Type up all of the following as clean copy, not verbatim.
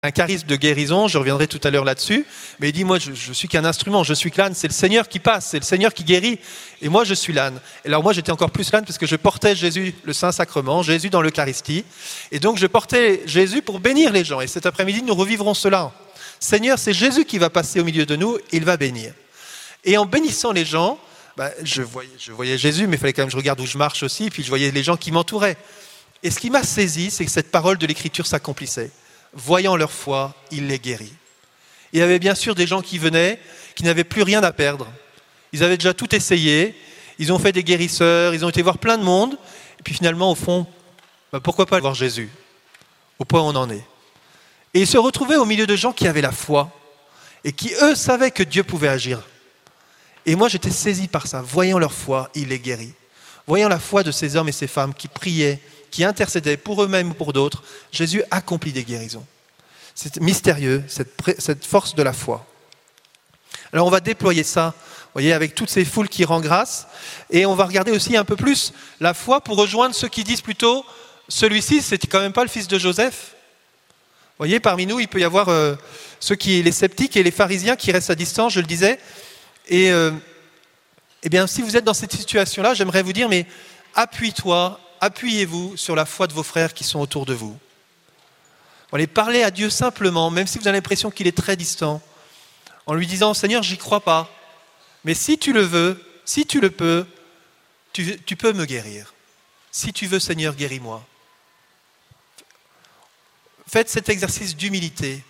un charisme de guérison, je reviendrai tout à l'heure là-dessus, mais il dit, moi je suis qu'un instrument, je suis que l'âne, c'est le Seigneur qui passe, c'est le Seigneur qui guérit, et moi je suis l'âne. Et alors moi j'étais encore plus l'âne parce que je portais Jésus, le Saint-Sacrement, Jésus dans l'Eucharistie, et donc je portais Jésus pour bénir les gens, et cet après-midi nous revivrons cela. Seigneur, c'est Jésus qui va passer au milieu de nous, il va bénir. Et en bénissant les gens, je voyais Jésus, mais il fallait quand même que je regarde où je marche aussi, puis je voyais les gens qui m'entouraient. Et ce qui m'a saisi, c'est que cette parole de l'Écriture s'accomplissait. Voyant leur foi, il les guérit. Il y avait bien sûr des gens qui venaient, qui n'avaient plus rien à perdre. Ils avaient déjà tout essayé, ils ont fait des guérisseurs, ils ont été voir plein de monde, et puis finalement, au fond, pourquoi pas voir Jésus, au point où on en est. Et ils se retrouvaient au milieu de gens qui avaient la foi, et qui, eux, savaient que Dieu pouvait agir. Et moi, j'étais saisi par ça. Voyant leur foi, il les guérit. Voyant la foi de ces hommes et ces femmes qui priaient, qui intercédaient pour eux-mêmes ou pour d'autres, Jésus accomplit des guérisons. C'est mystérieux, cette force de la foi. Alors on va déployer ça, vous voyez, avec toutes ces foules qui rendent grâce, et on va regarder aussi un peu plus la foi pour rejoindre ceux qui disent plutôt, celui-ci, c'était quand même pas le fils de Joseph. Vous voyez, parmi nous, il peut y avoir les sceptiques et les pharisiens qui restent à distance, je le disais, et eh bien, si vous êtes dans cette situation-là, j'aimerais vous dire, mais appuyez-vous sur la foi de vos frères qui sont autour de vous. Allez parler à Dieu simplement, même si vous avez l'impression qu'il est très distant, en lui disant, Seigneur, j'y crois pas, mais si tu le veux, si tu le peux, tu peux me guérir. Si tu veux, Seigneur, guéris-moi. Faites cet exercice d'humilité.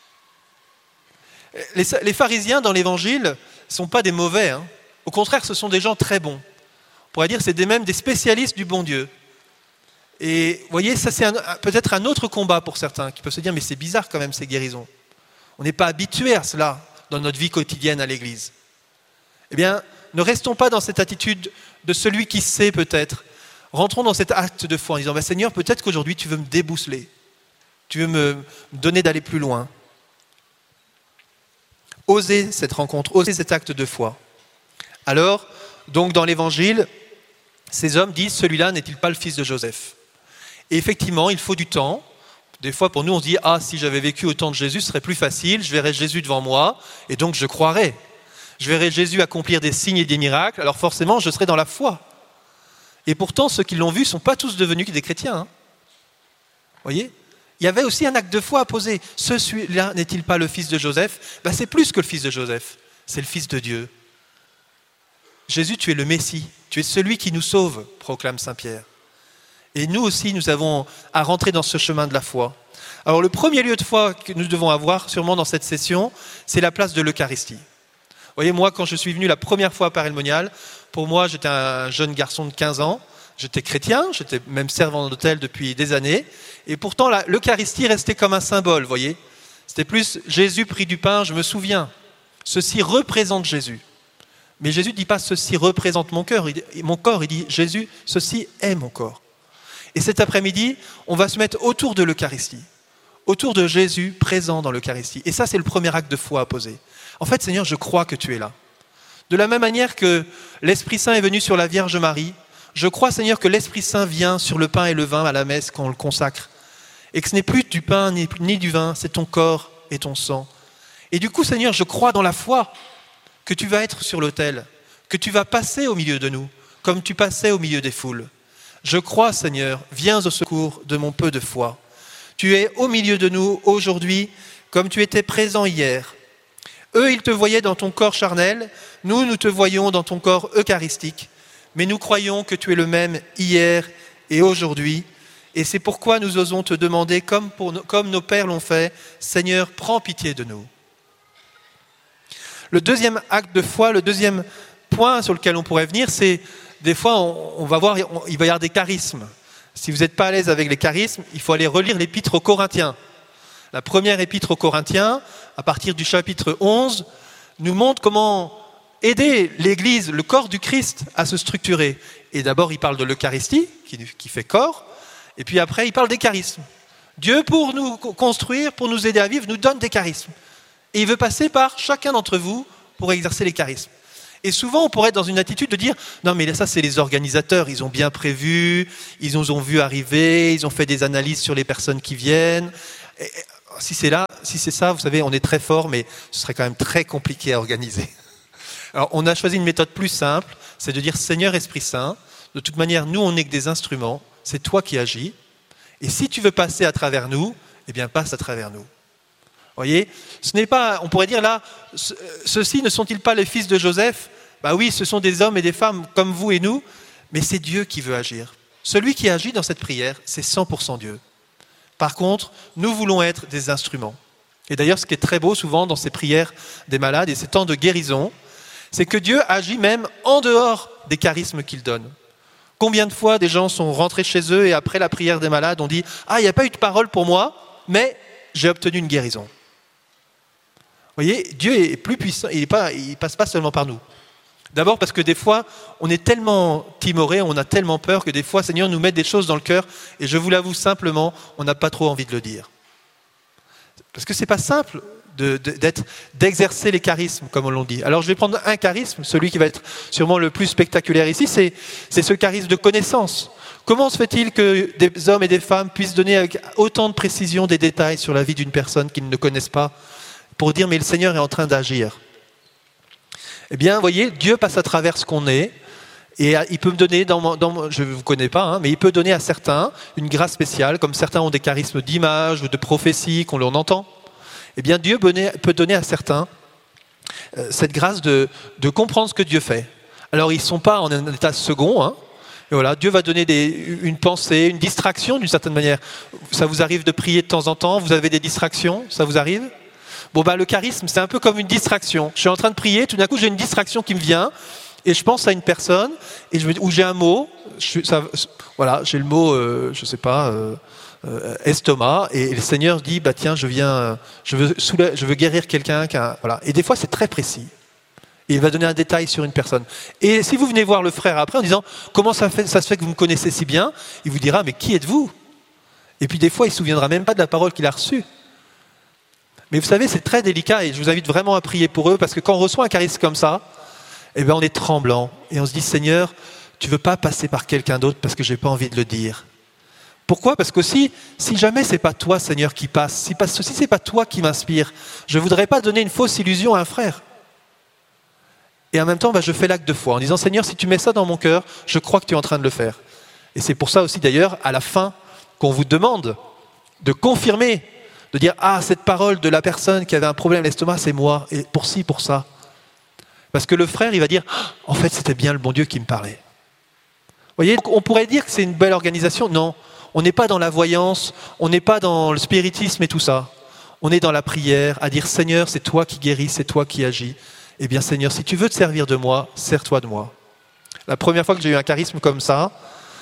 Les pharisiens dans l'Évangile ne sont pas des mauvais, hein. Au contraire, ce sont des gens très bons. On pourrait dire que c'est même des spécialistes du bon Dieu. Et vous voyez, ça c'est peut-être un autre combat pour certains qui peuvent se dire, mais c'est bizarre quand même ces guérisons. On n'est pas habitué à cela dans notre vie quotidienne à l'église. Eh bien, ne restons pas dans cette attitude de celui qui sait peut-être. Rentrons dans cet acte de foi en disant, Seigneur, peut-être qu'aujourd'hui tu veux me débousseler. Tu veux me donner d'aller plus loin. Osez cette rencontre, osez cet acte de foi. Alors, donc dans l'Évangile, ces hommes disent, celui-là n'est-il pas le fils de Joseph ? Et effectivement, il faut du temps. Des fois, pour nous, on se dit, si j'avais vécu au temps de Jésus, ce serait plus facile, je verrais Jésus devant moi, et donc je croirais. Je verrais Jésus accomplir des signes et des miracles, alors forcément, je serais dans la foi. Et pourtant, ceux qui l'ont vu ne sont pas tous devenus des chrétiens. Hein. Vous voyez ? Il y avait aussi un acte de foi à poser. Celui-là n'est-il pas le fils de Joseph ? C'est plus que le fils de Joseph, c'est le fils de Dieu. Jésus, tu es le Messie, tu es celui qui nous sauve, proclame Saint Pierre. Et nous aussi, nous avons à rentrer dans ce chemin de la foi. Alors le premier lieu de foi que nous devons avoir, sûrement dans cette session, c'est la place de l'Eucharistie. Vous voyez, moi, quand je suis venu la première fois à Paray-le-Monial, pour moi, j'étais un jeune garçon de 15 ans, j'étais chrétien, j'étais même servant d'hôtel depuis des années, et pourtant l'Eucharistie restait comme un symbole, vous voyez. C'était plus Jésus prit du pain, je me souviens. Ceci représente Jésus. Mais Jésus ne dit pas « ceci représente mon corps », il dit « Jésus, ceci est mon corps ». Et cet après-midi, on va se mettre autour de l'Eucharistie, autour de Jésus présent dans l'Eucharistie. Et ça, c'est le premier acte de foi à poser. En fait, Seigneur, je crois que tu es là. De la même manière que l'Esprit Saint est venu sur la Vierge Marie, je crois, Seigneur, que l'Esprit Saint vient sur le pain et le vin à la messe quand on le consacre. Et que ce n'est plus du pain ni du vin, c'est ton corps et ton sang. Et du coup, Seigneur, je crois dans la foi que tu vas être sur l'autel, que tu vas passer au milieu de nous, comme tu passais au milieu des foules. Je crois, Seigneur, viens au secours de mon peu de foi. Tu es au milieu de nous aujourd'hui, comme tu étais présent hier. Eux, ils te voyaient dans ton corps charnel, nous te voyons dans ton corps eucharistique, mais nous croyons que tu es le même hier et aujourd'hui, et c'est pourquoi nous osons te demander, comme nos pères l'ont fait, Seigneur, prends pitié de nous. Le deuxième acte de foi, le deuxième point sur lequel on pourrait venir, c'est des fois, il va y avoir des charismes. Si vous n'êtes pas à l'aise avec les charismes, il faut aller relire l'épître aux Corinthiens. La première épître aux Corinthiens, à partir du chapitre 11, nous montre comment aider l'Église, le corps du Christ, à se structurer. Et d'abord, il parle de l'Eucharistie, qui fait corps, et puis après, il parle des charismes. Dieu, pour nous construire, pour nous aider à vivre, nous donne des charismes. Et il veut passer par chacun d'entre vous pour exercer les charismes. Et souvent, on pourrait être dans une attitude de dire « Non, mais ça, c'est les organisateurs, ils ont bien prévu, ils nous ont vu arriver, ils ont fait des analyses sur les personnes qui viennent. » si c'est ça, vous savez, on est très fort, mais ce serait quand même très compliqué à organiser. Alors, on a choisi une méthode plus simple, c'est de dire Seigneur Esprit Saint, de toute manière, nous, on n'est que des instruments, c'est toi qui agis, et si tu veux passer à travers nous, eh bien, passe à travers nous. Vous voyez, ce n'est pas, on pourrait dire là, ceux-ci ne sont-ils pas les fils de Joseph ? Bah oui, ce sont des hommes et des femmes comme vous et nous, mais c'est Dieu qui veut agir. Celui qui agit dans cette prière, c'est 100% Dieu. Par contre, nous voulons être des instruments. Et d'ailleurs, ce qui est très beau souvent dans ces prières des malades et ces temps de guérison, c'est que Dieu agit même en dehors des charismes qu'il donne. Combien de fois des gens sont rentrés chez eux et après la prière des malades, on dit « Ah, il n'y a pas eu de parole pour moi, mais j'ai obtenu une guérison. » Vous voyez, Dieu est plus puissant, il ne passe pas seulement par nous. D'abord parce que des fois, on est tellement timoré, on a tellement peur que des fois, Seigneur nous met des choses dans le cœur et je vous l'avoue simplement, on n'a pas trop envie de le dire. Parce que ce n'est pas simple d'exercer les charismes, comme on l'a dit. Alors je vais prendre un charisme, celui qui va être sûrement le plus spectaculaire ici, c'est ce charisme de connaissance. Comment se fait-il que des hommes et des femmes puissent donner avec autant de précision des détails sur la vie d'une personne qu'ils ne connaissent pas pour dire, mais le Seigneur est en train d'agir. Eh bien, vous voyez, Dieu passe à travers ce qu'on est, et il peut me donner, je ne vous connais pas, mais il peut donner à certains une grâce spéciale, comme certains ont des charismes d'image ou de prophétie qu'on l'on entend. Eh bien, Dieu peut donner à certains cette grâce de comprendre ce que Dieu fait. Alors, ils ne sont pas en un état second, et voilà, Dieu va donner une pensée, une distraction d'une certaine manière. Ça vous arrive de prier de temps en temps, vous avez des distractions, ça vous arrive ? Bon, le charisme, c'est un peu comme une distraction. Je suis en train de prier, tout d'un coup, j'ai une distraction qui me vient, et je pense à une personne, ou j'ai un mot, j'ai le mot, je ne sais pas, estomac, et le Seigneur dit, tiens, je veux guérir quelqu'un. Voilà. Et des fois, c'est très précis. Et il va donner un détail sur une personne. Et si vous venez voir le frère après en disant, comment ça se fait que vous me connaissez si bien ? Il vous dira, mais qui êtes-vous ? Et puis des fois, il ne se souviendra même pas de la parole qu'il a reçue. Mais vous savez, c'est très délicat et je vous invite vraiment à prier pour eux parce que quand on reçoit un charisme comme ça, on est tremblant et on se dit, Seigneur, tu ne veux pas passer par quelqu'un d'autre parce que je n'ai pas envie de le dire. Pourquoi ? Parce qu'aussi, si jamais ce n'est pas toi, Seigneur, qui passe, si ce n'est pas toi qui m'inspire, je ne voudrais pas donner une fausse illusion à un frère. Et en même temps, je fais l'acte de foi en disant, Seigneur, si tu mets ça dans mon cœur, je crois que tu es en train de le faire. Et c'est pour ça aussi d'ailleurs, à la fin, qu'on vous demande de confirmer, de dire, cette parole de la personne qui avait un problème à l'estomac, c'est moi, et pour ci, pour ça. Parce que le frère, il va dire, en fait, c'était bien le bon Dieu qui me parlait. Vous voyez, on pourrait dire que c'est une belle organisation. Non, on n'est pas dans la voyance, on n'est pas dans le spiritisme et tout ça. On est dans la prière, à dire, Seigneur, c'est toi qui guéris, c'est toi qui agis. Eh bien, Seigneur, si tu veux te servir de moi, sers-toi de moi. La première fois que j'ai eu un charisme comme ça,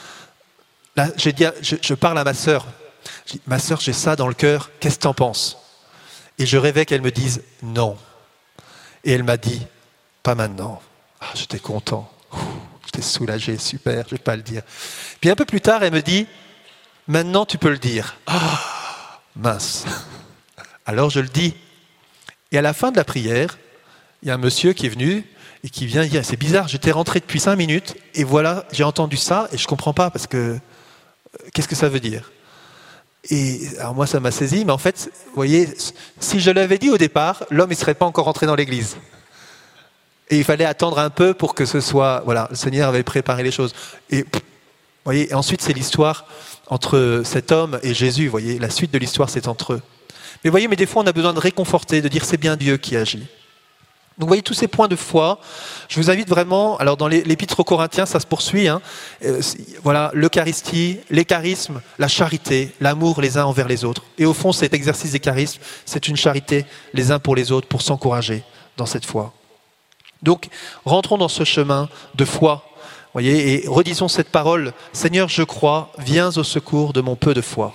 là, je parle à ma sœur. Je dis, ma sœur, j'ai ça dans le cœur, qu'est-ce que tu en penses ? Et je rêvais qu'elle me dise non. Et elle m'a dit, pas maintenant. J'étais content, j'étais soulagé, super, je ne vais pas le dire. Puis un peu plus tard, elle me dit, maintenant tu peux le dire. Mince. Alors je le dis. Et à la fin de la prière, il y a un monsieur qui est venu et qui vient dire, c'est bizarre, j'étais rentré depuis 5 minutes et voilà, j'ai entendu ça et je ne comprends pas parce que, qu'est-ce que ça veut dire ? Et alors moi, ça m'a saisi, mais en fait, vous voyez, si je l'avais dit au départ, l'homme ne serait pas encore rentré dans l'église. Et il fallait attendre un peu pour que ce soit... Voilà, le Seigneur avait préparé les choses. Et vous voyez, et ensuite, c'est l'histoire entre cet homme et Jésus. Vous voyez, la suite de l'histoire, c'est entre eux. Mais vous voyez, des fois, on a besoin de réconforter, de dire c'est bien Dieu qui agit. Donc vous voyez tous ces points de foi, je vous invite vraiment, alors dans l'épître aux Corinthiens, ça se poursuit, voilà, l'Eucharistie, les charismes, la charité, l'amour les uns envers les autres. Et au fond, cet exercice des charismes, c'est une charité les uns pour les autres, pour s'encourager dans cette foi. Donc, rentrons dans ce chemin de foi, voyez, et redisons cette parole, Seigneur, je crois, viens au secours de mon peu de foi.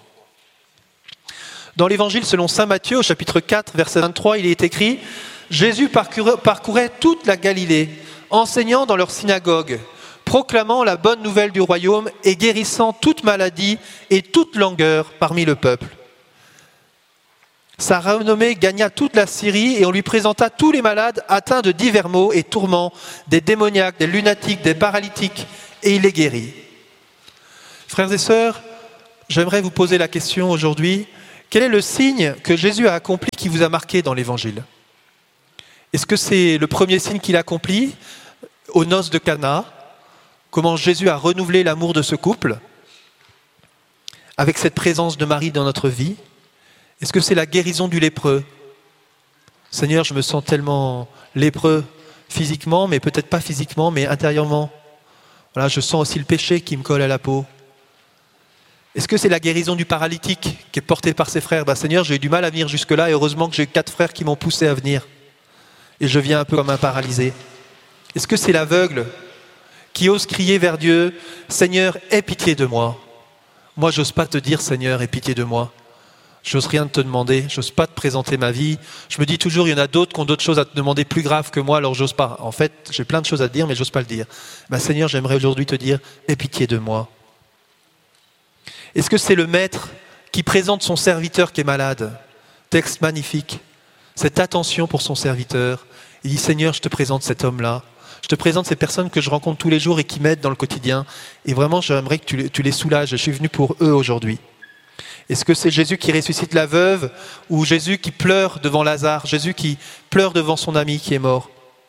Dans l'évangile selon saint Matthieu, au chapitre 4, verset 23, il est écrit « Jésus parcourait toute la Galilée, enseignant dans leur synagogue, proclamant la bonne nouvelle du royaume et guérissant toute maladie et toute langueur parmi le peuple. Sa renommée gagna toute la Syrie et on lui présenta tous les malades atteints de divers maux et tourments, des démoniaques, des lunatiques, des paralytiques, et il les guérit. » Frères et sœurs, j'aimerais vous poser la question aujourd'hui, Quel est le signe que Jésus a accompli qui vous a marqué dans l'Évangile ? Est-ce que c'est le premier signe qu'il accomplit aux noces de Cana ? Comment Jésus a renouvelé l'amour de ce couple avec cette présence de Marie dans notre vie ? Est-ce que c'est la guérison du lépreux ? Seigneur, je me sens tellement lépreux physiquement, mais peut-être pas physiquement, mais intérieurement. Voilà, je sens aussi le péché qui me colle à la peau. Est-ce que c'est la guérison du paralytique qui est porté par ses frères ? Seigneur, j'ai eu du mal à venir jusque-là et heureusement que j'ai 4 frères qui m'ont poussé à venir. Et je viens un peu comme un paralysé. Est-ce que c'est l'aveugle qui ose crier vers Dieu, « Seigneur, aie pitié de moi ». Moi, j'ose pas te dire, Seigneur, aie pitié de moi. J'ose rien te demander, j'ose pas te présenter ma vie. Je me dis toujours, il y en a d'autres qui ont d'autres choses à te demander plus graves que moi, alors j'ose pas. En fait, j'ai plein de choses à te dire, mais j'ose pas le dire. Seigneur, j'aimerais aujourd'hui te dire, aie pitié de moi. Est-ce que c'est le maître qui présente son serviteur qui est malade ? Texte magnifique. Cette attention pour son serviteur. Il dit, Seigneur, je te présente cet homme-là. Je te présente ces personnes que je rencontre tous les jours et qui m'aident dans le quotidien. Et vraiment, j'aimerais que tu les soulages. Je suis venu pour eux aujourd'hui. Est-ce que c'est Jésus qui ressuscite la veuve ou Jésus qui pleure devant Lazare, Jésus qui pleure devant son ami qui est mort ?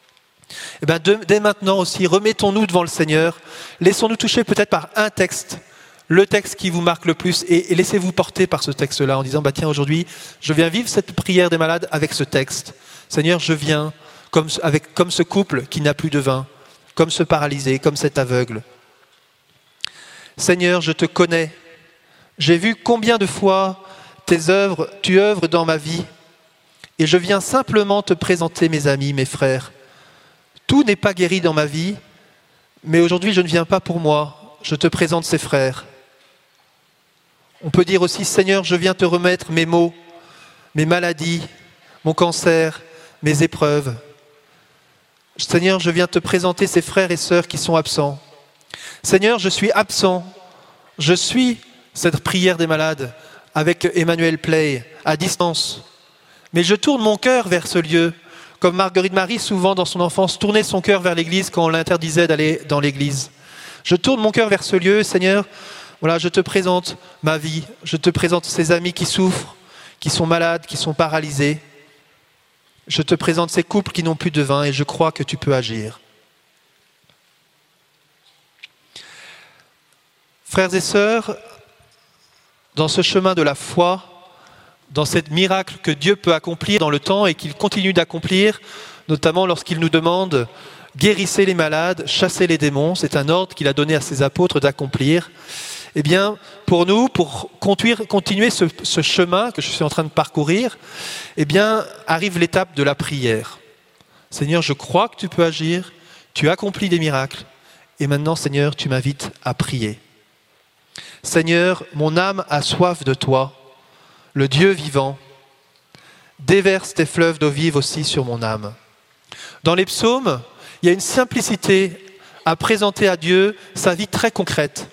Dès maintenant aussi, remettons-nous devant le Seigneur. Laissons-nous toucher peut-être par un texte, le texte qui vous marque le plus, et laissez-vous porter par ce texte-là en disant, tiens, aujourd'hui, je viens vivre cette prière des malades avec ce texte. Seigneur, je viens comme ce couple qui n'a plus de vin, comme ce paralysé, comme cet aveugle. Seigneur, je te connais. J'ai vu combien de fois tu œuvres dans ma vie, et je viens simplement te présenter mes amis, mes frères. Tout n'est pas guéri dans ma vie, mais aujourd'hui je ne viens pas pour moi, je te présente ces frères. On peut dire aussi, Seigneur, je viens te remettre mes maux, mes maladies, mon cancer, mes épreuves. Seigneur, je viens te présenter ces frères et sœurs qui sont absents. Seigneur, je suis absent, je suis cette prière des malades avec Emmanuel Play à distance. Mais je tourne mon cœur vers ce lieu, comme Marguerite Marie souvent dans son enfance tournait son cœur vers l'église quand on l'interdisait d'aller dans l'église. Je tourne mon cœur vers ce lieu, Seigneur, voilà, je te présente ma vie, je te présente ces amis qui souffrent, qui sont malades, qui sont paralysés. Je te présente ces couples qui n'ont plus de vin et je crois que tu peux agir. Frères et sœurs, dans ce chemin de la foi, dans ce miracle que Dieu peut accomplir dans le temps et qu'il continue d'accomplir, notamment lorsqu'il nous demande « guérissez les malades, chassez les démons », c'est un ordre qu'il a donné à ses apôtres d'accomplir. Eh bien, pour nous, pour continuer ce chemin que je suis en train de parcourir, eh bien, arrive l'étape de la prière. Seigneur, je crois que tu peux agir, tu accomplis des miracles, et maintenant, Seigneur, tu m'invites à prier. Seigneur, mon âme a soif de toi, le Dieu vivant. Déverse tes fleuves d'eau vive aussi sur mon âme. Dans les psaumes, il y a une simplicité à présenter à Dieu sa vie très concrète.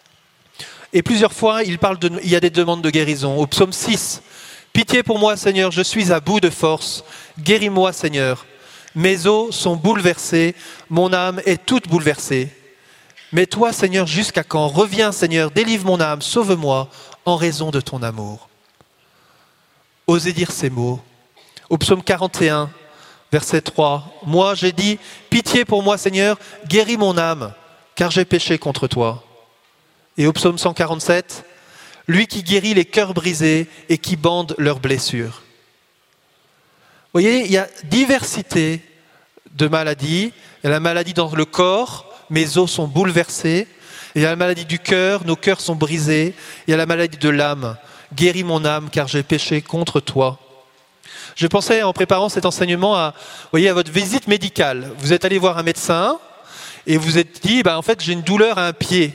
Et plusieurs fois, il y a des demandes de guérison. Au psaume 6, « Pitié pour moi, Seigneur, je suis à bout de force. Guéris-moi, Seigneur. Mes os sont bouleversés, mon âme est toute bouleversée. Mais toi, Seigneur, jusqu'à quand ? Reviens, Seigneur, délivre mon âme, sauve-moi, en raison de ton amour. » Osez dire ces mots. Au psaume 41, verset 3, « Moi, j'ai dit, pitié pour moi, Seigneur, guéris mon âme, car j'ai péché contre toi. » Et au psaume 147, « Lui qui guérit les cœurs brisés et qui bande leurs blessures. » Vous voyez, il y a diversité de maladies. Il y a la maladie dans le corps, mes os sont bouleversés. Il y a la maladie du cœur, nos cœurs sont brisés. Il y a la maladie de l'âme. Guéris mon âme, car j'ai péché contre toi. Je pensais, en préparant cet enseignement, à votre visite médicale. Vous êtes allé voir un médecin et vous êtes dit, en fait, j'ai une douleur à un pied.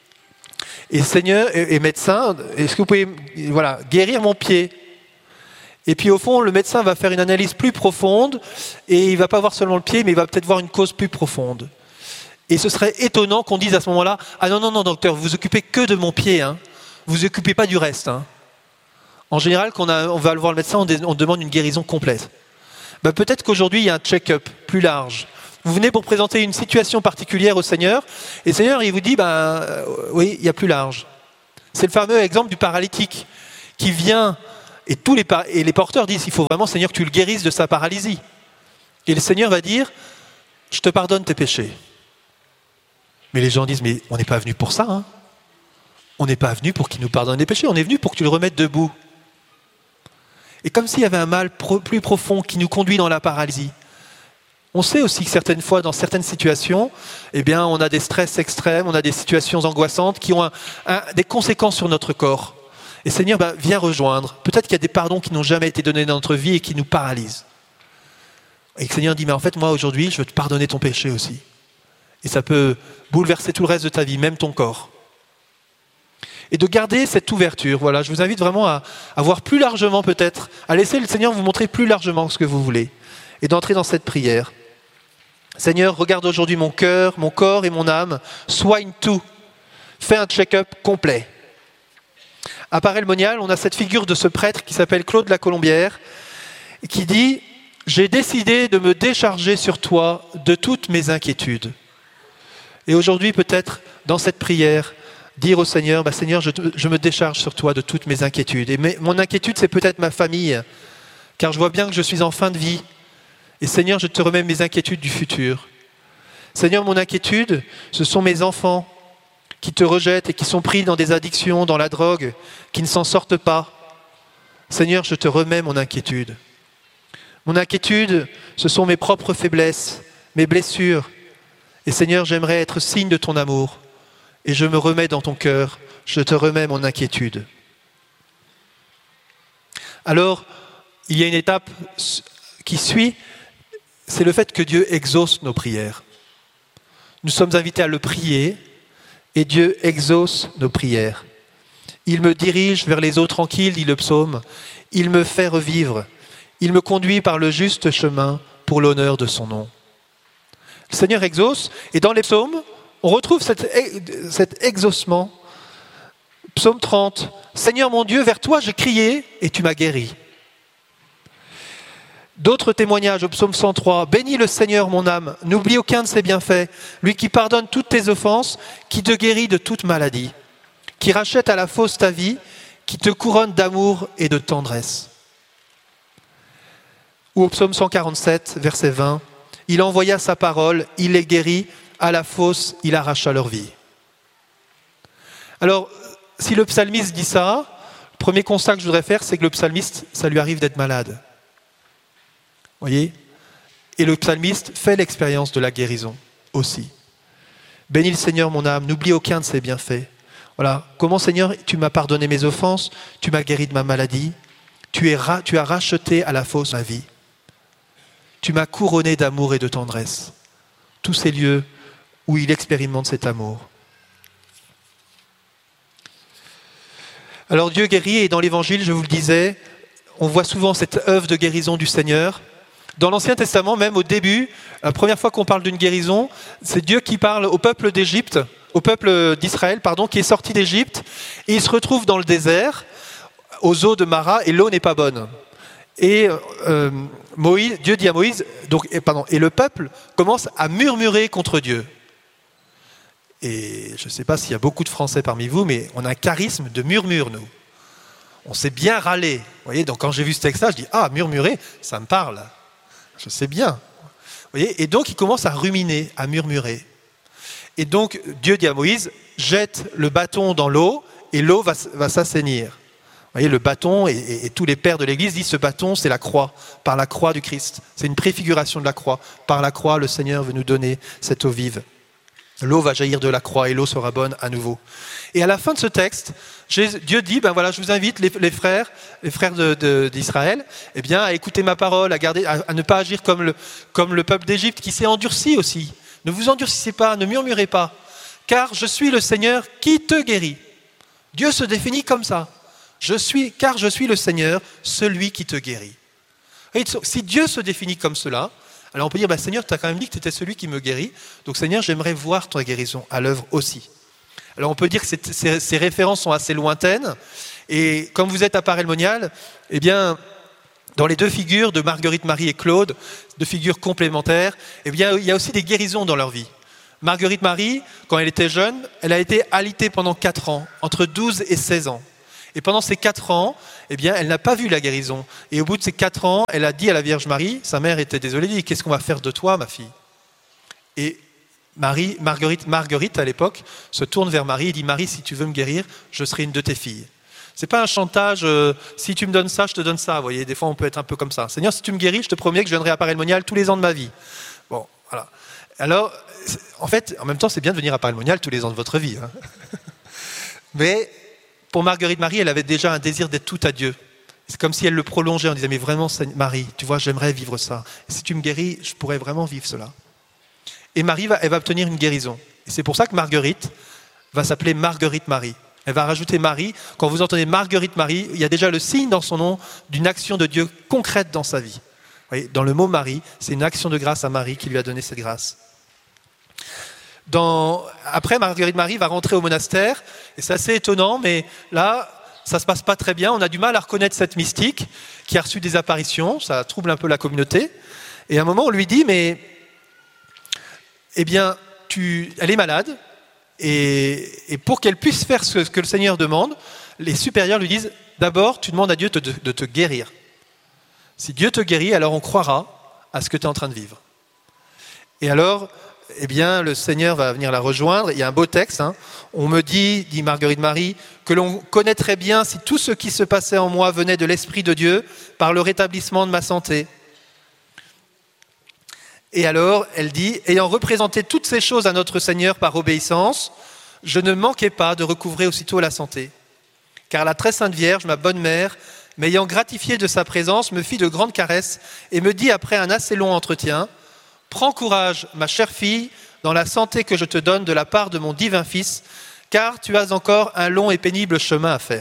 Et Seigneur, et médecin, est-ce que vous pouvez guérir mon pied ? Et puis au fond, le médecin va faire une analyse plus profonde et il ne va pas voir seulement le pied, mais il va peut-être voir une cause plus profonde. Et ce serait étonnant qu'on dise à ce moment-là, « Ah non, docteur, vous vous occupez que de mon pied, hein. Vous vous occupez pas du reste. Hein. » En général, quand on va voir le médecin, on demande une guérison complète. Peut-être qu'aujourd'hui, il y a un check-up plus large. Vous venez pour présenter une situation particulière au Seigneur, et le Seigneur, il vous dit, oui, il y a plus large. C'est le fameux exemple du paralytique qui vient Et les porteurs disent, il faut vraiment, Seigneur, que tu le guérisses de sa paralysie. Et le Seigneur va dire, je te pardonne tes péchés. Mais les gens disent, mais on n'est pas venu pour ça. Hein. On n'est pas venu pour qu'il nous pardonne les péchés, on est venu pour que tu le remettes debout. Et comme s'il y avait un mal plus profond qui nous conduit dans la paralysie. On sait aussi que certaines fois, dans certaines situations, eh bien, on a des stress extrêmes, on a des situations angoissantes qui ont des conséquences sur notre corps. Et Seigneur, viens rejoindre. Peut-être qu'il y a des pardons qui n'ont jamais été donnés dans notre vie et qui nous paralysent. Et le Seigneur dit, mais en fait, moi, aujourd'hui, je veux te pardonner ton péché aussi. Et ça peut bouleverser tout le reste de ta vie, même ton corps. Et de garder cette ouverture. Voilà, je vous invite vraiment à voir plus largement peut-être, à laisser le Seigneur vous montrer plus largement ce que vous voulez. Et d'entrer dans cette prière. Seigneur, regarde aujourd'hui mon cœur, mon corps et mon âme. Soigne tout. Fais un check-up complet. À Paray-le-Monial, on a cette figure de ce prêtre qui s'appelle Claude Lacolombière, qui dit « J'ai décidé de me décharger sur toi de toutes mes inquiétudes. » Et aujourd'hui, peut-être, dans cette prière, dire au Seigneur, Seigneur, je me décharge sur toi de toutes mes inquiétudes. Et mon inquiétude, c'est peut-être ma famille, car je vois bien que je suis en fin de vie. Et Seigneur, je te remets mes inquiétudes du futur. Seigneur, mon inquiétude, ce sont mes enfants qui te rejettent et qui sont pris dans des addictions, dans la drogue, qui ne s'en sortent pas. Seigneur, je te remets mon inquiétude. Mon inquiétude, ce sont mes propres faiblesses, mes blessures. Et Seigneur, j'aimerais être signe de ton amour. Et je me remets dans ton cœur, je te remets mon inquiétude. Alors, il y a une étape qui suit, c'est le fait que Dieu exauce nos prières. Nous sommes invités à le prier et Dieu exauce nos prières. Il me dirige vers les eaux tranquilles, dit le psaume. Il me fait revivre. Il me conduit par le juste chemin pour l'honneur de son nom. Le Seigneur exauce, et dans les psaumes, on retrouve cet exaucement. Psaume 30. Seigneur mon Dieu, vers toi je criais et tu m'as guéri. D'autres témoignages au psaume 103. Bénis le Seigneur mon âme, n'oublie aucun de ses bienfaits, lui qui pardonne toutes tes offenses, qui te guérit de toute maladie, qui rachète à la fausse ta vie, qui te couronne d'amour et de tendresse. Ou au psaume 147, verset 20. Il envoya sa parole, il les guérit, à la fosse, il arracha leur vie. Alors, si le psalmiste dit ça, le premier constat que je voudrais faire, c'est que le psalmiste, ça lui arrive d'être malade. Voyez ? Et le psalmiste fait l'expérience de la guérison aussi. Bénis le Seigneur mon âme, n'oublie aucun de ses bienfaits. Voilà. Comment Seigneur, tu m'as pardonné mes offenses, tu m'as guéri de ma maladie, tu as racheté à la fosse ma vie. Tu m'as couronné d'amour et de tendresse. Tous ces lieux où il expérimente cet amour. Alors Dieu guérit, et dans l'Évangile, je vous le disais, on voit souvent cette œuvre de guérison du Seigneur. Dans l'Ancien Testament, même au début, la première fois qu'on parle d'une guérison, c'est Dieu qui parle au peuple d'Égypte, au peuple d'Israël, qui est sorti d'Égypte, et il se retrouve dans le désert, aux eaux de Mara, et l'eau n'est pas bonne. Et Dieu dit à Moïse, et le peuple commence à murmurer contre Dieu. Et je ne sais pas s'il y a beaucoup de Français parmi vous, mais on a un charisme de murmure, nous. On sait bien râler. Vous voyez, donc quand j'ai vu ce texte-là, je dis, murmurer, ça me parle. Je sais bien. Vous voyez, et donc il commence à ruminer, à murmurer. Et donc Dieu dit à Moïse, jette le bâton dans l'eau, et l'eau va s'assainir. Vous voyez, le bâton, et tous les pères de l'Église disent, ce bâton, c'est la croix, par la croix du Christ. C'est une préfiguration de la croix. Par la croix, le Seigneur veut nous donner cette eau vive. L'eau va jaillir de la croix et l'eau sera bonne à nouveau. Et à la fin de ce texte, Dieu dit, je vous invite, les frères d'Israël, à écouter ma parole, à ne pas agir comme le peuple d'Égypte qui s'est endurci aussi. Ne vous endurcissez pas, ne murmurez pas, car je suis le Seigneur qui te guérit. Dieu se définit comme ça. Car je suis le Seigneur, celui qui te guérit. Et si Dieu se définit comme cela, alors on peut dire, Seigneur, tu as quand même dit que tu étais celui qui me guérit, donc Seigneur, j'aimerais voir ta guérison à l'œuvre aussi. Alors on peut dire que ces références sont assez lointaines, et comme vous êtes à Paray-le-Monial, dans les deux figures de Marguerite Marie et Claude, deux figures complémentaires, il y a aussi des guérisons dans leur vie. Marguerite Marie, quand elle était jeune, elle a été alitée pendant 4 ans, entre 12 et 16 ans. Et pendant ces 4 ans, eh bien, elle n'a pas vu la guérison. Et au bout de ces 4 ans, elle a dit à la Vierge Marie, sa mère était désolée, elle dit, qu'est-ce qu'on va faire de toi, ma fille? Et Marguerite, à l'époque, se tourne vers Marie et dit, Marie, si tu veux me guérir, je serai une de tes filles. C'est pas un chantage, si tu me donnes ça, je te donne ça. Vous voyez, des fois, on peut être un peu comme ça. Seigneur, si tu me guéris, je te promets que je viendrai à Paray-le-Monial tous les ans de ma vie. Bon, voilà. Alors, en fait, en même temps, c'est bien de venir à Paray-le-Monial tous les ans de votre vie. Hein. Mais pour Marguerite Marie, elle avait déjà un désir d'être tout à Dieu. C'est comme si elle le prolongeait en disant, mais vraiment, Marie, tu vois, j'aimerais vivre ça. Et si tu me guéris, je pourrais vraiment vivre cela. Et Marie, elle va obtenir une guérison. Et c'est pour ça que Marguerite va s'appeler Marguerite Marie. Elle va rajouter Marie. Quand vous entendez Marguerite Marie, il y a déjà le signe dans son nom d'une action de Dieu concrète dans sa vie. Vous voyez, dans le mot Marie, c'est une action de grâce à Marie qui lui a donné cette grâce. Après, Marguerite Marie va rentrer au monastère, et c'est assez étonnant, mais là, ça ne se passe pas très bien. On a du mal à reconnaître cette mystique qui a reçu des apparitions, ça trouble un peu la communauté. Et à un moment, on lui dit, mais, eh bien, elle est malade, et pour qu'elle puisse faire ce que le Seigneur demande, les supérieurs lui disent, d'abord, tu demandes à Dieu de te guérir. Si Dieu te guérit, alors on croira à ce que tu es en train de vivre. Et alors, eh bien, le Seigneur va venir la rejoindre. Il y a un beau texte. Hein. On me dit Marguerite Marie, que l'on connaîtrait bien si tout ce qui se passait en moi venait de l'Esprit de Dieu par le rétablissement de ma santé. Et alors, elle dit, ayant représenté toutes ces choses à notre Seigneur par obéissance, je ne manquais pas de recouvrer aussitôt la santé. Car la très sainte Vierge, ma bonne mère, m'ayant gratifié de sa présence, me fit de grandes caresses et me dit après un assez long entretien, « Prends courage, ma chère fille, dans la santé que je te donne de la part de mon divin Fils, car tu as encore un long et pénible chemin à faire. »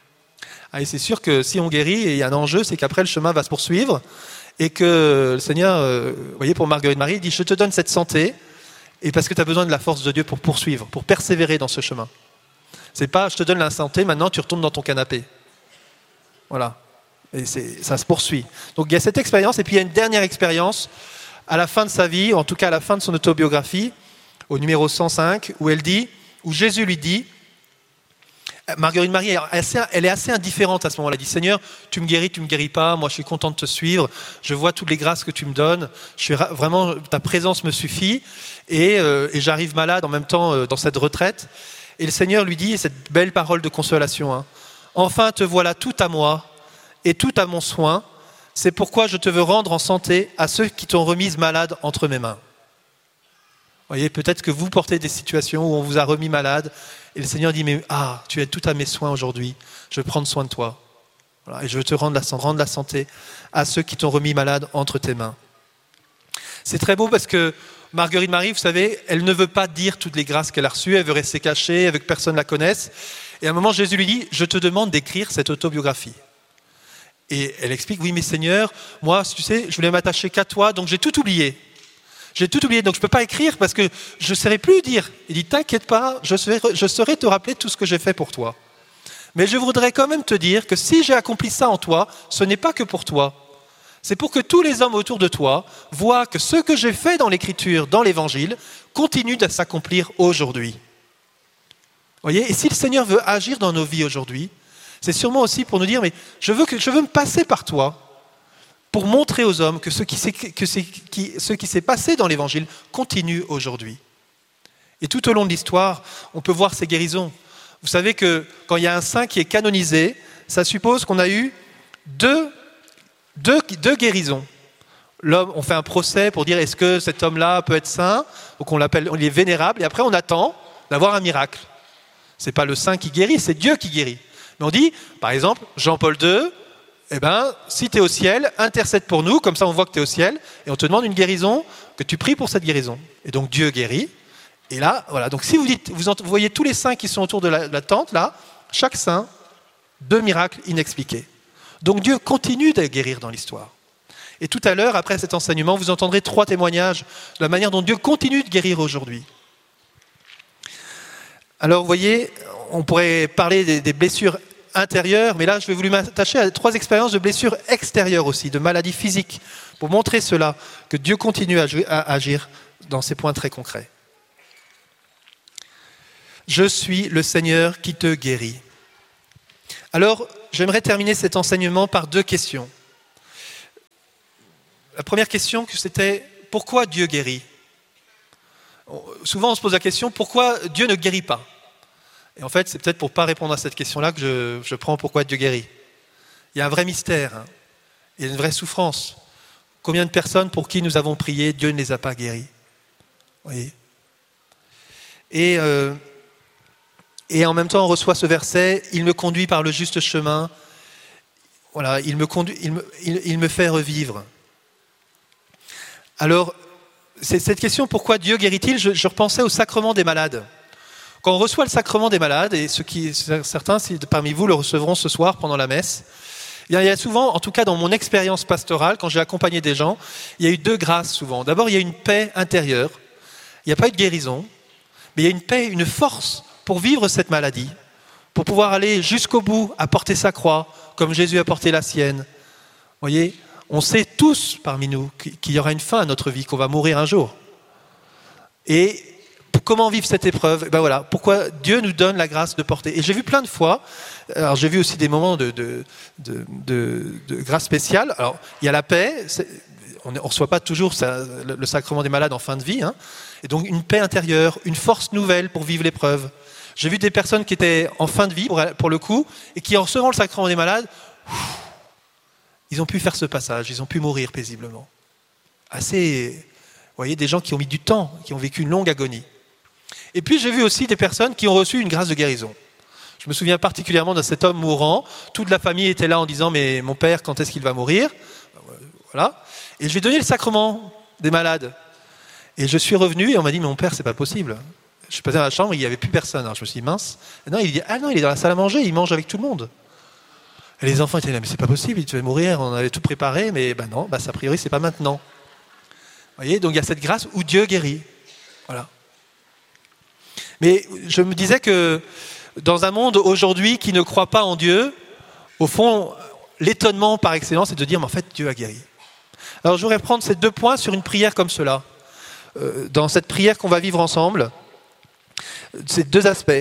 Et c'est sûr que si on guérit, et il y a un enjeu, c'est qu'après le chemin va se poursuivre et que le Seigneur, vous voyez, pour Marguerite Marie, il dit « Je te donne cette santé et parce que tu as besoin de la force de Dieu pour poursuivre, pour persévérer dans ce chemin. » C'est pas « Je te donne la santé, maintenant tu retournes dans ton canapé. » Voilà. Et ça se poursuit. Donc il y a cette expérience et puis il y a une dernière expérience à la fin de sa vie, en tout cas à la fin de son autobiographie, au numéro 105, où Jésus lui dit, Marguerite Marie, elle est assez indifférente à ce moment-là. Elle dit, Seigneur, tu me guéris pas, moi je suis content de te suivre, je vois toutes les grâces que tu me donnes, vraiment, ta présence me suffit, et j'arrive malade en même temps dans cette retraite. Et le Seigneur lui dit, cette belle parole de consolation, hein, enfin te voilà tout à moi et tout à mon soin, c'est pourquoi je te veux rendre en santé à ceux qui t'ont remise malade entre mes mains. Vous voyez, peut-être que vous portez des situations où on vous a remis malade et le Seigneur dit, mais tu es tout à mes soins aujourd'hui, je veux prendre soin de toi. Voilà, et je veux te rendre la santé à ceux qui t'ont remis malade entre tes mains. C'est très beau parce que Marguerite Marie, vous savez, elle ne veut pas dire toutes les grâces qu'elle a reçues, elle veut rester cachée, elle veut que personne ne la connaisse. Et à un moment, Jésus lui dit, je te demande d'écrire cette autobiographie. Et elle explique, oui mais Seigneur, moi tu sais, je voulais m'attacher qu'à toi, donc j'ai tout oublié. J'ai tout oublié, donc je ne peux pas écrire parce que je ne saurais plus dire. Il dit, t'inquiète pas, je saurai te rappeler tout ce que j'ai fait pour toi. Mais je voudrais quand même te dire que si j'ai accompli ça en toi, ce n'est pas que pour toi. C'est pour que tous les hommes autour de toi voient que ce que j'ai fait dans l'Écriture, dans l'Évangile, continue de s'accomplir aujourd'hui. Vous voyez, et si le Seigneur veut agir dans nos vies aujourd'hui, c'est sûrement aussi pour nous dire, mais je veux me passer par toi pour montrer aux hommes que ce qui s'est passé dans l'Évangile continue aujourd'hui. Et tout au long de l'histoire, on peut voir ces guérisons. Vous savez que quand il y a un saint qui est canonisé, ça suppose qu'on a eu deux guérisons. L'homme, on fait un procès pour dire est-ce que cet homme-là peut être saint, donc on est vénérable, et après on attend d'avoir un miracle. Ce n'est pas le saint qui guérit, c'est Dieu qui guérit. Mais on dit, par exemple, Jean-Paul II, si tu es au ciel, intercède pour nous, comme ça on voit que tu es au ciel, et on te demande une guérison, que tu pries pour cette guérison. Et donc Dieu guérit. Et là, voilà. Donc si vous voyez tous les saints qui sont autour de la tente, là, chaque saint, 2 miracles inexpliqués. Donc Dieu continue de guérir dans l'histoire. Et tout à l'heure, après cet enseignement, vous entendrez 3 témoignages de la manière dont Dieu continue de guérir aujourd'hui. Alors vous voyez, on pourrait parler des blessures intérieures, mais là je vais voulu m'attacher à 3 expériences de blessures extérieures aussi, de maladies physiques, pour montrer cela, que Dieu continue à agir dans ces points très concrets. Je suis le Seigneur qui te guérit. Alors, j'aimerais terminer cet enseignement par 2 questions. La première question, c'était « Pourquoi Dieu guérit ?» Souvent, on se pose la question « Pourquoi Dieu ne guérit pas ?» Et en fait, c'est peut-être pour ne pas répondre à cette question-là que je prends « Pourquoi Dieu guérit ?» Il y a un vrai mystère, hein. Il y a une vraie souffrance. Combien de personnes pour qui nous avons prié, Dieu ne les a pas guéris. Vous voyez ? Et en même temps, on reçoit ce verset, « Il me conduit par le juste chemin. » Voilà, il me fait revivre. Alors, c'est cette question, pourquoi Dieu guérit-il ? Je repensais au sacrement des malades. Quand on reçoit le sacrement des malades, et certains parmi vous le recevront ce soir pendant la messe, il y a souvent, en tout cas dans mon expérience pastorale, quand j'ai accompagné des gens, il y a eu 2 grâces souvent. D'abord, il y a une paix intérieure. Il n'y a pas eu de guérison, mais il y a une paix, une force pour vivre cette maladie, pour pouvoir aller jusqu'au bout, à porter sa croix, comme Jésus a porté la sienne. Vous voyez, on sait tous parmi nous qu'il y aura une fin à notre vie, qu'on va mourir un jour. Et comment vivre cette épreuve ? Ben voilà, pourquoi Dieu nous donne la grâce de porter. Et j'ai vu plein de fois, alors j'ai vu aussi des moments de grâce spéciale. Alors, il y a la paix, on ne reçoit pas toujours le sacrement des malades en fin de vie, hein. Et donc une paix intérieure, une force nouvelle pour vivre l'épreuve. J'ai vu des personnes qui étaient en fin de vie, pour le coup, et qui en recevant le sacrement des malades, ils ont pu faire ce passage, ils ont pu mourir paisiblement. Vous voyez, des gens qui ont mis du temps, qui ont vécu une longue agonie. Et puis j'ai vu aussi des personnes qui ont reçu une grâce de guérison. Je me souviens particulièrement de cet homme mourant. Toute la famille était là en disant « Mais mon père, quand est-ce qu'il va mourir ?» Voilà. Et je lui ai donné le sacrement des malades. Et je suis revenu et on m'a dit « Mais mon père, c'est pas possible. » Je suis passé dans la chambre, il n'y avait plus personne. Alors je me suis dit « Mince. » Et non, il dit « Ah non, il est dans la salle à manger, il mange avec tout le monde. » Et les enfants étaient là « Mais c'est pas possible, il devait mourir, on avait tout préparé, mais ben non, a priori, c'est pas maintenant. » Vous voyez, donc il y a cette grâce où Dieu guérit. Voilà. Mais je me disais que dans un monde aujourd'hui qui ne croit pas en Dieu, au fond, l'étonnement par excellence, c'est de dire, mais en fait, Dieu a guéri. Alors je voudrais prendre ces 2 points sur une prière comme cela. Dans cette prière qu'on va vivre ensemble, ces 2 aspects.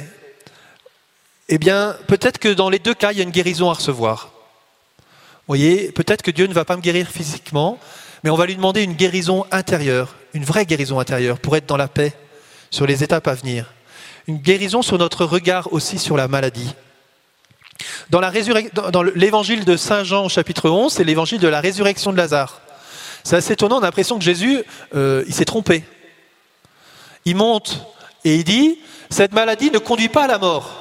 Eh bien, peut-être que dans les 2 cas, il y a une guérison à recevoir. Vous voyez, peut-être que Dieu ne va pas me guérir physiquement, mais on va lui demander une guérison intérieure, une vraie guérison intérieure, pour être dans la paix sur les étapes à venir. Une guérison sur notre regard aussi sur la maladie. Dans l'évangile de Saint Jean au chapitre 11, c'est l'évangile de la résurrection de Lazare. C'est assez étonnant, on a l'impression que Jésus, il s'est trompé. Il monte et il dit, cette maladie ne conduit pas à la mort.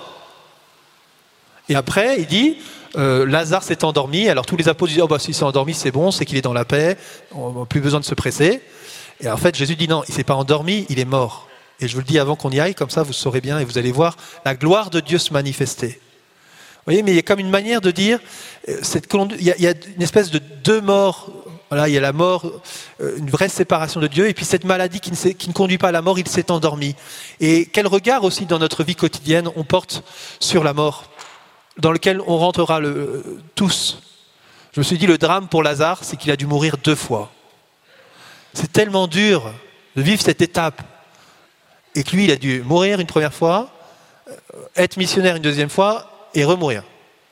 Et après, il dit, Lazare s'est endormi. Alors tous les apôtres disent, s'il s'est endormi, c'est bon, c'est qu'il est dans la paix, on n'a plus besoin de se presser. Et en fait, Jésus dit, non, il ne s'est pas endormi, il est mort. Et je vous le dis avant qu'on y aille, comme ça vous saurez bien et vous allez voir la gloire de Dieu se manifester. Vous voyez, mais il y a comme une manière de dire, il y a une espèce de 2 morts. Voilà, il y a la mort, une vraie séparation de Dieu, et puis cette maladie qui ne conduit pas à la mort, il s'est endormi. Et quel regard aussi dans notre vie quotidienne on porte sur la mort, dans lequel on rentrera tous. Je me suis dit, le drame pour Lazare, c'est qu'il a dû mourir 2 fois. C'est tellement dur de vivre cette étape. Et que lui, il a dû mourir une première fois, être missionnaire une deuxième fois, et remourir.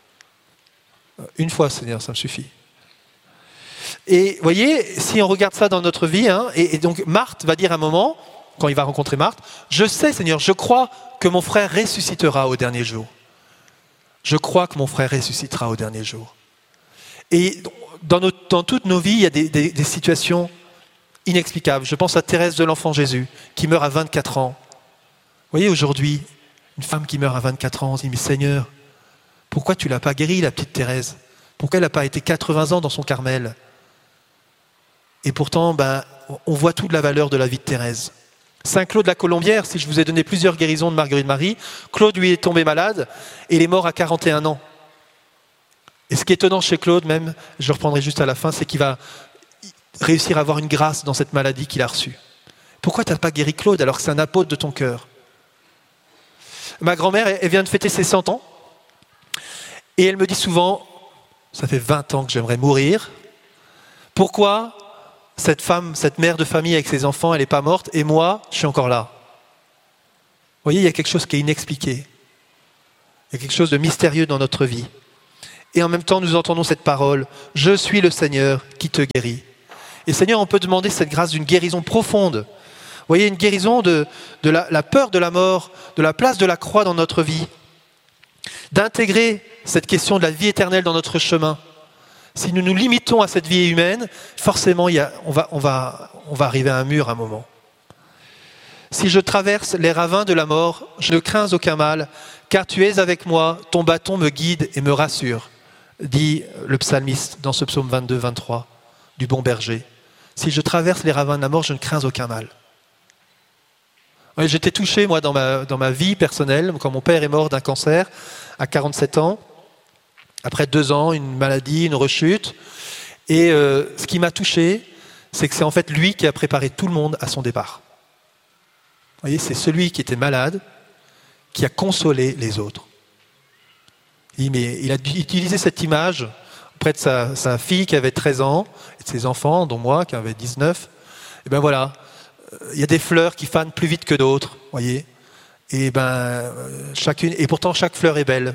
Une fois, Seigneur, ça me suffit. Et vous voyez, si on regarde ça dans notre vie, hein, et donc Marthe va dire à un moment, quand il va rencontrer Marthe, « Je sais, Seigneur, je crois que mon frère ressuscitera au dernier jour. Je crois que mon frère ressuscitera au dernier jour. » Et dans toutes nos vies, il y a des situations inexplicable. Je pense à Thérèse de l'Enfant Jésus, qui meurt à 24 ans. Vous voyez, aujourd'hui, une femme qui meurt à 24 ans, on se dit, mais Seigneur, pourquoi tu ne l'as pas guérie, la petite Thérèse ? Pourquoi elle n'a pas été 80 ans dans son Carmel ? Et pourtant, on voit toute la valeur de la vie de Thérèse. Saint Claude la Colombière, si je vous ai donné plusieurs guérisons de Marguerite Marie, Claude lui est tombé malade et il est mort à 41 ans. Et ce qui est étonnant chez Claude même, je reprendrai juste à la fin, c'est qu'il va réussir à avoir une grâce dans cette maladie qu'il a reçue. Pourquoi tu n'as pas guéri Claude alors que c'est un apôtre de ton cœur ? Ma grand-mère, elle vient de fêter ses 100 ans et elle me dit souvent, ça fait 20 ans que j'aimerais mourir. Pourquoi cette femme, cette mère de famille avec ses enfants, elle n'est pas morte et moi, je suis encore là ? Vous voyez, il y a quelque chose qui est inexpliqué. Il y a quelque chose de mystérieux dans notre vie. Et en même temps, nous entendons cette parole, « Je suis le Seigneur qui te guérit ». Et Seigneur, on peut demander cette grâce d'une guérison profonde. Vous voyez, une guérison de la peur de la mort, de la place de la croix dans notre vie, d'intégrer cette question de la vie éternelle dans notre chemin. Si nous nous limitons à cette vie humaine, forcément, on va arriver à un mur à un moment. Si je traverse les ravins de la mort, je ne crains aucun mal, car tu es avec moi, ton bâton me guide et me rassure, dit le psalmiste dans ce psaume 22-23 du bon berger. Si je traverse les ravins de la mort, je ne crains aucun mal. J'étais touché, moi, dans ma vie personnelle, quand mon père est mort d'un cancer à 47 ans, après 2 ans, une maladie, une rechute. Et ce qui m'a touché, c'est que c'est en fait lui qui a préparé tout le monde à son départ. Vous voyez, c'est celui qui était malade qui a consolé les autres. Il a utilisé cette image auprès de sa fille qui avait 13 ans, et de ses enfants, dont moi, qui avait 19. Et ben voilà, il y a des fleurs qui fanent plus vite que d'autres, voyez. Et chacune, et pourtant chaque fleur est belle.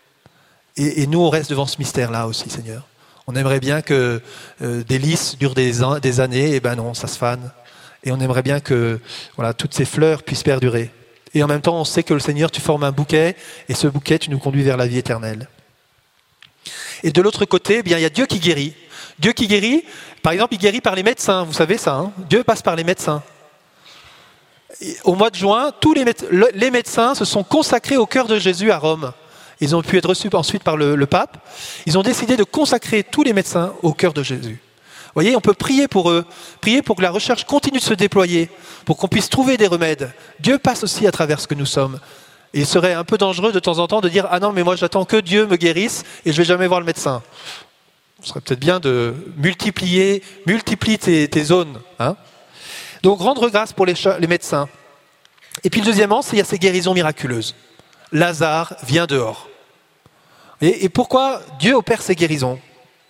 Et nous, on reste devant ce mystère-là aussi, Seigneur. On aimerait bien que des lys durent des années, et ben non, ça se fane. Et on aimerait bien que toutes ces fleurs puissent perdurer. Et en même temps, on sait que le Seigneur, tu formes un bouquet, et ce bouquet, tu nous conduis vers la vie éternelle. Et de l'autre côté, il y a Dieu qui guérit. Dieu qui guérit, par exemple, il guérit par les médecins, vous savez ça, hein. Dieu passe par les médecins. Et au mois de juin, tous les médecins se sont consacrés au cœur de Jésus à Rome. Ils ont pu être reçus ensuite par le pape. Ils ont décidé de consacrer tous les médecins au cœur de Jésus. Vous voyez, on peut prier pour eux, prier pour que la recherche continue de se déployer, pour qu'on puisse trouver des remèdes. Dieu passe aussi à travers ce que nous sommes. Et il serait un peu dangereux de temps en temps de dire « Ah non, mais moi j'attends que Dieu me guérisse et je ne vais jamais voir le médecin ». Ce serait peut-être bien de multiplier tes zones. Hein. Donc rendre grâce pour les médecins. Et puis deuxièmement, il y a ces guérisons miraculeuses. Lazare vient dehors. Et pourquoi Dieu opère ces guérisons ?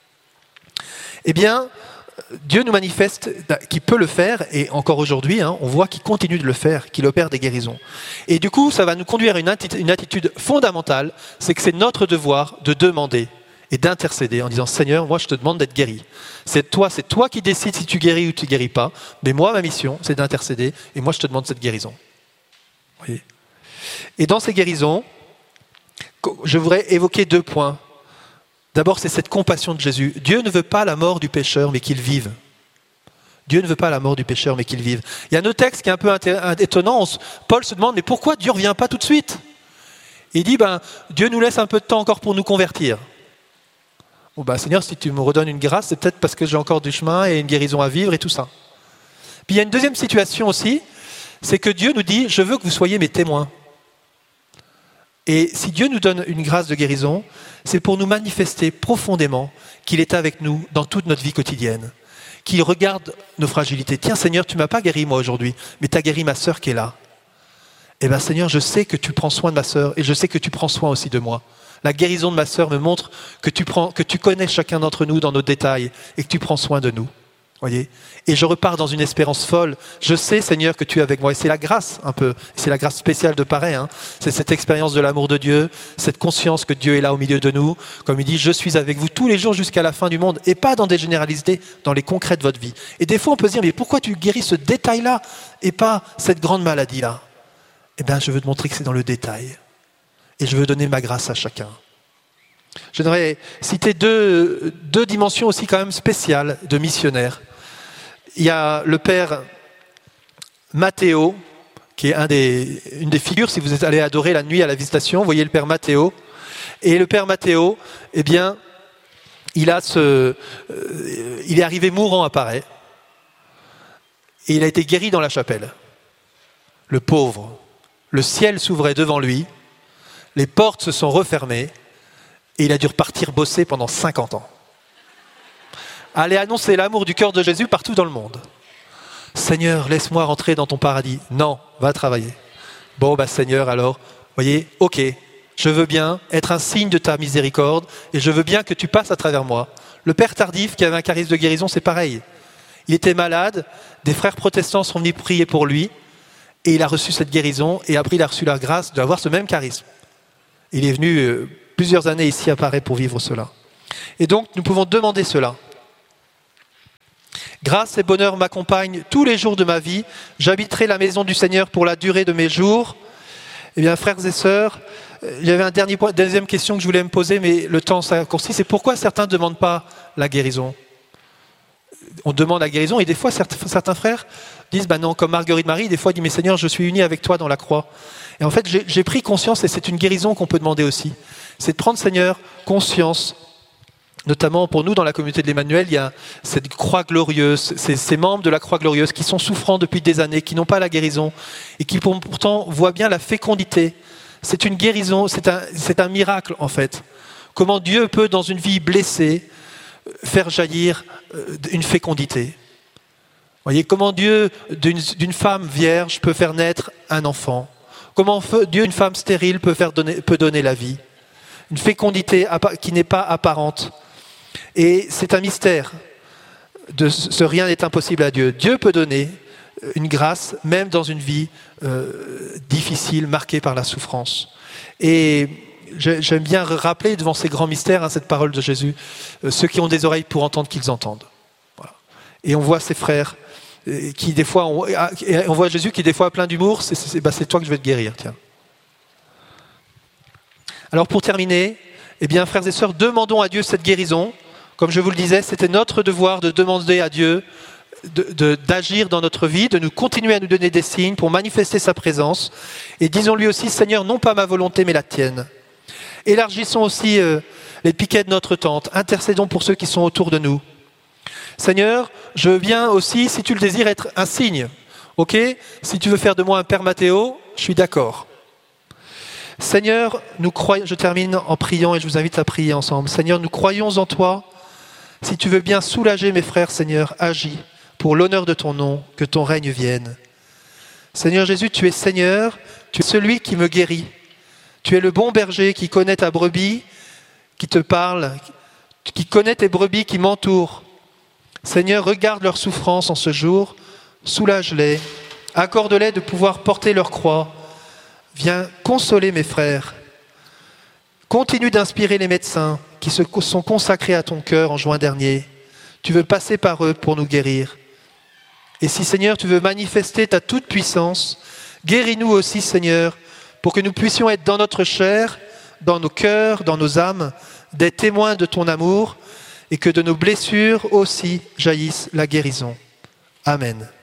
Eh bien, Dieu nous manifeste qu'il peut le faire, et encore aujourd'hui, on voit qu'il continue de le faire, qu'il opère des guérisons. Et du coup, ça va nous conduire à une attitude fondamentale, c'est que c'est notre devoir de demander et d'intercéder en disant « Seigneur, moi je te demande d'être guéri. C'est toi qui décides si tu guéris ou tu ne guéris pas, mais moi, ma mission, c'est d'intercéder, et moi je te demande cette guérison. » Vous voyez ? Et dans ces guérisons, je voudrais évoquer 2 points. D'abord, c'est cette compassion de Jésus. Dieu ne veut pas la mort du pécheur, mais qu'il vive. Dieu ne veut pas la mort du pécheur, mais qu'il vive. Il y a un autre texte qui est un peu étonnant. Paul se demande, mais pourquoi Dieu ne revient pas tout de suite ? Il dit, Dieu nous laisse un peu de temps encore pour nous convertir. Seigneur, si tu me redonnes une grâce, c'est peut-être parce que j'ai encore du chemin et une guérison à vivre et tout ça. Puis il y a une deuxième situation aussi, c'est que Dieu nous dit, je veux que vous soyez mes témoins. Et si Dieu nous donne une grâce de guérison, c'est pour nous manifester profondément qu'il est avec nous dans toute notre vie quotidienne, qu'il regarde nos fragilités. Tiens Seigneur, tu ne m'as pas guéri moi aujourd'hui, mais tu as guéri ma sœur qui est là. Eh bien Seigneur, je sais que tu prends soin de ma sœur et je sais que tu prends soin aussi de moi. La guérison de ma sœur me montre que tu connais chacun d'entre nous dans nos détails et que tu prends soin de nous. Voyez ? Et je repars dans une espérance folle. Je sais, Seigneur, que tu es avec moi. Et c'est la grâce, un peu. C'est la grâce spéciale de Paray. C'est cette expérience de l'amour de Dieu, cette conscience que Dieu est là au milieu de nous. Comme il dit, je suis avec vous tous les jours jusqu'à la fin du monde. Et pas dans des généralités, dans les concrets de votre vie. Et des fois, on peut se dire, mais pourquoi tu guéris ce détail-là et pas cette grande maladie-là ? Eh bien, je veux te montrer que c'est dans le détail. Et je veux donner ma grâce à chacun. Je voudrais citer deux dimensions aussi quand même spéciales de missionnaires. Il y a le père Matteo, qui est une des figures, si vous êtes allé adorer la nuit à la visitation, vous voyez le père Matteo. Et le père Matteo, eh bien, il est arrivé mourant à Paray. Et il a été guéri dans la chapelle. Le pauvre. Le ciel s'ouvrait devant lui. Les portes se sont refermées. Et il a dû repartir bosser pendant 50 ans. Aller annoncer l'amour du cœur de Jésus partout dans le monde. Seigneur, laisse-moi rentrer dans ton paradis. Non, va travailler. Bon, Seigneur, alors, voyez, ok, je veux bien être un signe de ta miséricorde et je veux bien que tu passes à travers moi. Le père Tardif, qui avait un charisme de guérison, c'est pareil. Il était malade, des frères protestants sont venus prier pour lui et il a reçu cette guérison et après il a reçu la grâce d'avoir ce même charisme. Il est venu plusieurs années ici à Paris pour vivre cela. Et donc, nous pouvons demander cela. Grâce et bonheur m'accompagnent tous les jours de ma vie. J'habiterai la maison du Seigneur pour la durée de mes jours. Eh bien, frères et sœurs, il y avait un deuxième question que je voulais me poser, mais le temps s'accourcit. C'est pourquoi certains ne demandent pas la guérison. On demande la guérison et des fois, certains frères disent, non, comme Marguerite Marie, des fois, dit, mais Seigneur, je suis uni avec toi dans la croix. Et en fait, j'ai pris conscience, et c'est une guérison qu'on peut demander aussi. C'est de prendre, Seigneur, conscience. Notamment pour nous, dans la communauté de l'Emmanuel, il y a cette croix glorieuse, ces membres de la croix glorieuse qui sont souffrants depuis des années, qui n'ont pas la guérison et qui pourtant voient bien la fécondité. C'est une guérison, c'est un miracle en fait. Comment Dieu peut, dans une vie blessée, faire jaillir une fécondité. Vous voyez, comment Dieu, d'une femme vierge, peut faire naître un enfant. Comment Dieu, une femme stérile, peut donner la vie. Une fécondité qui n'est pas apparente. Et c'est un mystère. Ce rien n'est impossible à Dieu. Dieu peut donner une grâce, même dans une vie difficile, marquée par la souffrance. Et j'aime bien rappeler devant ces grands mystères, cette parole de Jésus, ceux qui ont des oreilles pour entendre, qu'ils entendent. Voilà. Et on voit ces frères qui des fois, on voit Jésus qui des fois a plein d'humour, c'est toi que je vais te guérir. Tiens. Alors pour terminer, eh bien, frères et sœurs, demandons à Dieu cette guérison. Comme je vous le disais, c'était notre devoir de demander à Dieu d'agir dans notre vie, de nous continuer à nous donner des signes pour manifester sa présence. Et disons-lui aussi, Seigneur, non pas ma volonté, mais la tienne. Élargissons aussi les piquets de notre tente. Intercédons pour ceux qui sont autour de nous. Seigneur, je veux bien aussi, si tu le désires, être un signe. Ok ? Si tu veux faire de moi un Père Mathéo, je suis d'accord. Seigneur, je termine en priant et je vous invite à prier ensemble. Seigneur, nous croyons en toi. Si tu veux bien soulager mes frères, Seigneur, agis pour l'honneur de ton nom, que ton règne vienne. Seigneur Jésus, tu es Seigneur, tu es celui qui me guérit. Tu es le bon berger qui connaît ta brebis, qui te parle, qui connaît tes brebis qui m'entourent. Seigneur, regarde leur souffrance en ce jour, soulage-les, accorde-les de pouvoir porter leur croix. Viens consoler mes frères. Continue d'inspirer les médecins qui se sont consacrés à ton cœur en juin dernier. Tu veux passer par eux pour nous guérir. Et si, Seigneur, tu veux manifester ta toute-puissance, guéris-nous aussi, Seigneur, pour que nous puissions être dans notre chair, dans nos cœurs, dans nos âmes, des témoins de ton amour et que de nos blessures aussi jaillisse la guérison. Amen.